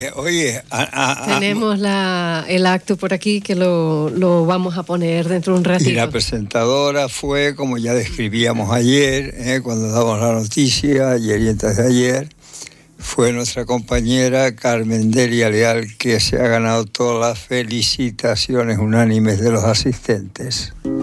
Oye, tenemos el acto por aquí que lo vamos a poner dentro de un ratito. Y la presentadora fue, como ya describíamos ayer, cuando damos la noticia, ayer y antes de ayer, fue nuestra compañera Carmen Delia Leal, que se ha ganado todas las felicitaciones unánimes de los asistentes.